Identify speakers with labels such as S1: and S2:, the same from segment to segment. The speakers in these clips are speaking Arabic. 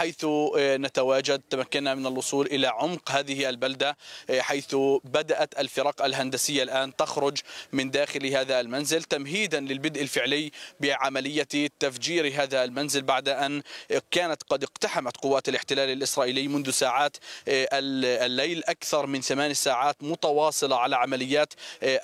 S1: حيث نتواجد تمكنا من الوصول إلى عمق هذه البلدة، حيث بدأت الفرق الهندسية الآن تخرج من داخل هذا المنزل تمهيدا للبدء الفعلي بعملية تفجير هذا المنزل، بعد أن كانت قد اقتحمت قوات الاحتلال الإسرائيلي منذ ساعات الليل أكثر من 8 ساعات متواصلة على عمليات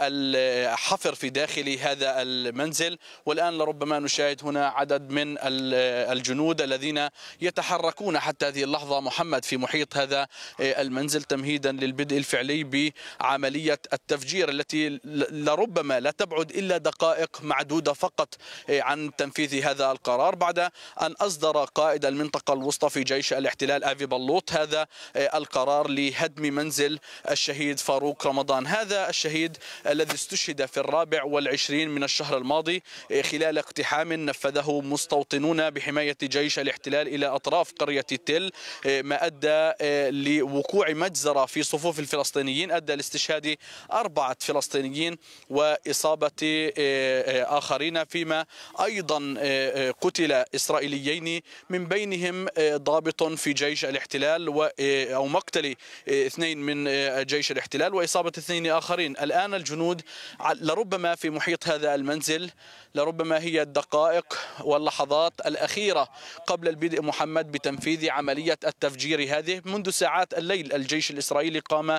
S1: الحفر في داخل هذا المنزل. والآن لربما نشاهد هنا عدد من الجنود الذين يتحركون حتى هذه اللحظة محمد في محيط هذا المنزل تمهيدا للبدء الفعلي بعملية التفجير التي لربما لا تبعد إلا دقائق معدودة فقط عن تنفيذ هذا القرار، بعد أن أصدر قائد المنطقة الوسطى في جيش الاحتلال أفي بلوط هذا القرار لهدم منزل الشهيد فاروق رمضان. هذا الشهيد الذي استشهد في 24 من الشهر الماضي خلال اقتحام نفذه مستوطنون بحماية جيش الاحتلال إلى أطراف قرية تل، ما أدى لوقوع مجزرة في صفوف الفلسطينيين، أدى لاستشهاد 4 فلسطينيين وإصابة آخرين، فيما أيضا قتل إسرائيليين من بينهم ضابط في جيش الاحتلال أو مقتل 2 من جيش الاحتلال وإصابة 2 آخرين. الآن الجنود لربما في محيط هذا المنزل، لربما هي الدقائق واللحظات الأخيرة قبل البدء محمد بتنفيذ عملية التفجير هذه. منذ ساعات الليل الجيش الإسرائيلي قام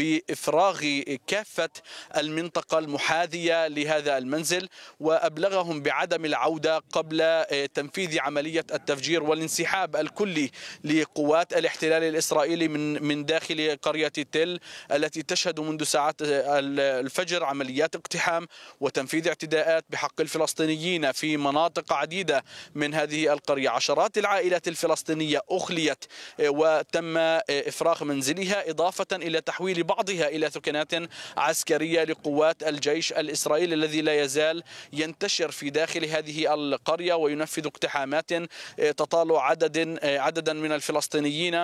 S1: بإفراغ كافة المنطقة المحاذية لهذا المنزل وأبلغهم بعدم العودة قبل تنفيذ عملية التفجير والانسحاب الكلي لقوات الاحتلال الإسرائيلي من داخل قرية تل التي تشهد منذ ساعات الفجر عمليات اقتحام وتنفيذ اعتداءات بحق الفلسطينيين في مناطق عديدة من هذه القرية. عشرات العائلات الفلسطينية أخليت وتم إفراغ منزلها، إضافة إلى تحويل بعضها إلى ثكنات عسكرية لقوات الجيش الإسرائيلي الذي لا يزال ينتشر في داخل هذه القرية وينفذ اقتحامات تطال عددا من الفلسطينيين.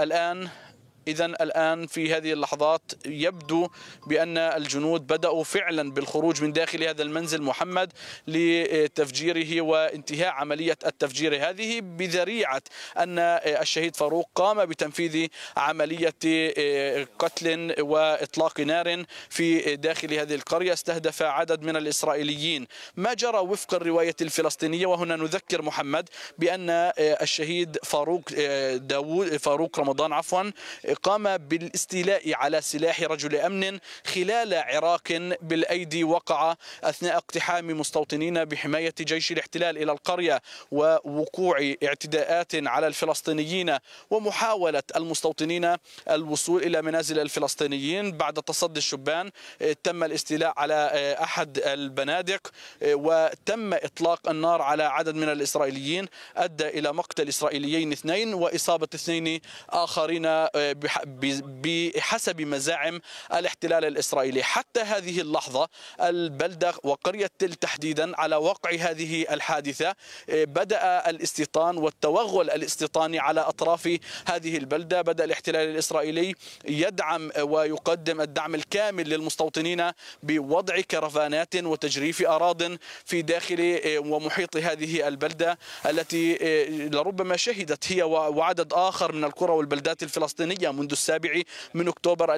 S1: الآن في هذه اللحظات يبدو بأن الجنود بدأوا فعلا بالخروج من داخل هذا المنزل محمد لتفجيره وانتهاء عملية التفجير هذه بذريعة أن الشهيد فاروق قام بتنفيذ عملية قتل وإطلاق نار في داخل هذه القرية استهدف عدد من الإسرائيليين. ما جرى وفق الرواية الفلسطينية، وهنا نذكر محمد بأن الشهيد فاروق رمضان قام بالاستيلاء على سلاح رجل أمن خلال عراك بالأيدي وقع أثناء اقتحام مستوطنين بحماية جيش الاحتلال إلى القرية ووقوع اعتداءات على الفلسطينيين ومحاولة المستوطنين الوصول إلى منازل الفلسطينيين. بعد تصدي الشبان تم الاستيلاء على أحد البنادق وتم إطلاق النار على عدد من الإسرائيليين، أدى إلى مقتل إسرائيليين 2 وإصابة 2 آخرين بحسب مزاعم الاحتلال الإسرائيلي. حتى هذه اللحظة البلدة وقرية تل تحديدا على وقع هذه الحادثة بدأ الاستيطان والتوغل الاستيطاني على أطراف هذه البلدة. بدأ الاحتلال الإسرائيلي يدعم ويقدم الدعم الكامل للمستوطنين بوضع كرفانات وتجريف أراضٍ في داخل ومحيط هذه البلدة التي لربما شهدت هي وعدد آخر من القرى والبلدات الفلسطينية منذ 7 أكتوبر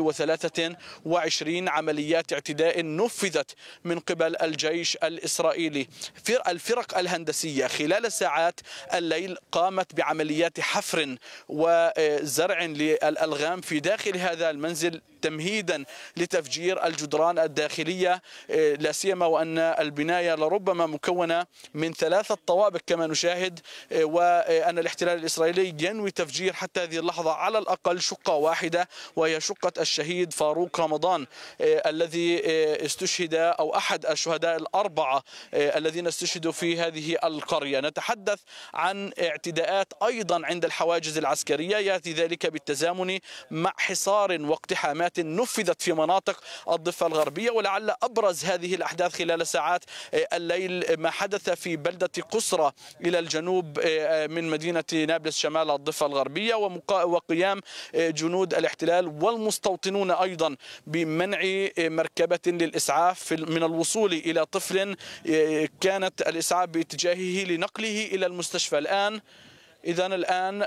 S1: 2023 عمليات اعتداء نفذت من قبل الجيش الإسرائيلي. الفرق الهندسية خلال ساعات الليل قامت بعمليات حفر وزرع للألغام في داخل هذا المنزل تمهيدا لتفجير الجدران الداخلية، لا سيما وأن البناية لربما مكونة من 3 طوابق كما نشاهد، وأن الاحتلال الإسرائيلي ينوي تفجير حتى هذه اللحظة على الأقل شقة واحدة، وهي شقة الشهيد فاروق رمضان الذي استشهد أو أحد الشهداء ال4 الذين استشهدوا في هذه القرية. نتحدث عن اعتداءات أيضا عند الحواجز العسكرية، يأتي ذلك بالتزامن مع حصار واقتحامات نفذت في مناطق الضفة الغربية. ولعل أبرز هذه الأحداث خلال ساعات الليل ما حدث في بلدة قصرة إلى الجنوب من مدينة نابلس شمال الضفة الغربية، وقيام جنود الاحتلال والمستوطنون أيضا بمنع مركبة للإسعاف من الوصول إلى طفل كانت الإسعاف باتجاهه لنقله إلى المستشفى. الآن